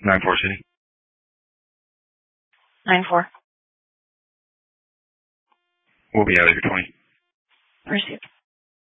9-4 City. 9-4. We'll be out of here 20. Received.